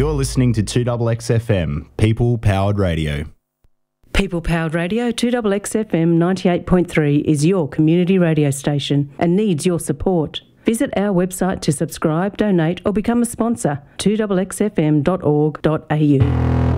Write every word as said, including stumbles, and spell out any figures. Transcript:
You're listening to two X X F M, People Powered Radio. People Powered Radio, two X X F M ninety-eight point three is your community radio station and needs your support. Visit our website to subscribe, donate or become a sponsor, two x x f m dot org dot a u.